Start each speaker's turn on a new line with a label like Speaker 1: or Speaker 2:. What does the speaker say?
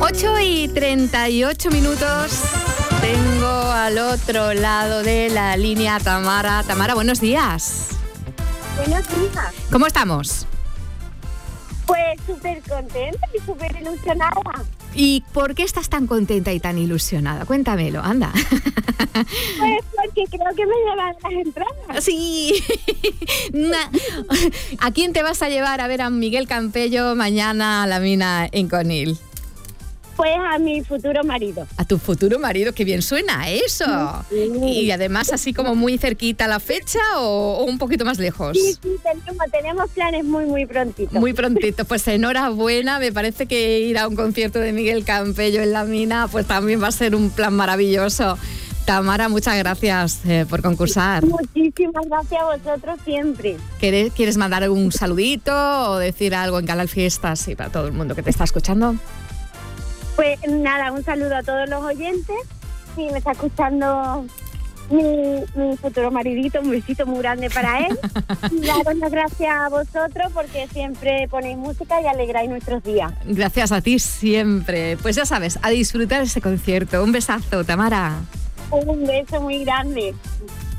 Speaker 1: 8:38. Tengo al otro lado de la línea a Tamara. Tamara, buenos días.
Speaker 2: Buenos días.
Speaker 1: ¿Cómo estamos?
Speaker 2: Pues súper contenta y súper ilusionada.
Speaker 1: ¿Y por qué estás tan contenta y tan ilusionada? Cuéntamelo, anda.
Speaker 2: Pues porque creo que me llevan las entradas.
Speaker 1: Sí. ¿A quién te vas a llevar a ver a Miguel Campello mañana a la Mina en Conil?
Speaker 2: Pues a mi futuro marido.
Speaker 1: A tu futuro marido, qué bien suena eso.
Speaker 2: Sí.
Speaker 1: Y además así como muy cerquita la fecha o un poquito más lejos.
Speaker 2: Sí, tenemos planes muy prontitos.
Speaker 1: Muy prontito, pues enhorabuena. Me parece que ir a un concierto de Miguel Campello en la Mina pues también va a ser un plan maravilloso. Tamara, muchas gracias por concursar.
Speaker 2: Muchísimas gracias a vosotros siempre.
Speaker 1: ¿Quieres mandar algún saludito o decir algo en Canal Fiestas y para todo el mundo que te está escuchando?
Speaker 2: Pues nada, un saludo a todos los oyentes. Si me está escuchando mi futuro maridito, un besito muy grande para él. Y daros las gracias a vosotros porque siempre ponéis música y alegráis nuestros días.
Speaker 1: Gracias a ti siempre. Pues ya sabes, a disfrutar ese concierto. Un besazo, Tamara.
Speaker 2: Un beso muy grande.